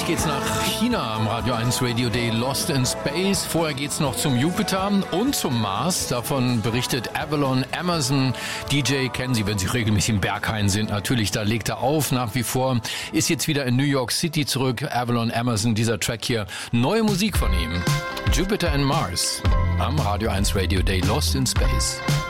geht's nach China am Radio 1 Radio Day Lost in Space. Vorher geht's noch zum Jupiter und zum Mars. Davon berichtet Avalon Emerson. DJ kennen Sie, wenn Sie regelmäßig im Berghain sind. Natürlich, da legt er auf nach wie vor. Ist jetzt wieder in New York City zurück. Avalon Emerson, dieser Track hier. Neue Musik von ihm. Jupiter and Mars am Radio 1 Radio Day Lost in Space.